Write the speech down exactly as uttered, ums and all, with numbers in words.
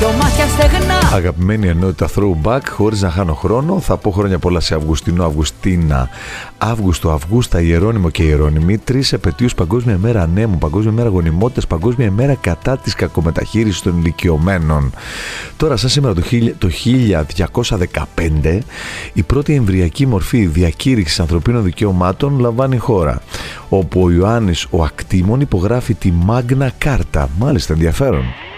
μάτια στεγνά. Αγαπημένη ενότητα throwback, χωρίς να χάνω χρόνο, θα πω χρόνια πολλά σε Αυγουστινό, Αυγουστίνα, Αύγουστο, Αυγούστα, Ιερώνυμο και Ιερώνυμη. Τρεις επετείους: Παγκόσμια ημέρα ανέμου, Παγκόσμια ημέρα γονιμότητας, Παγκόσμια ημέρα κατά της κακομεταχείρισης των ηλικιωμένων. Τώρα, σαν σήμερα το χίλια διακόσια δεκαπέντε, η πρώτη εμβρυακή μορφή διακήρυξης ανθρωπίνων δικαιωμάτων λαμβάνει χώρα, όπου ο Ιωάννης ο Ακτήμων υπογράφει τη Μάγνα Κάρτα. Μάλιστα, ενδιαφέρον.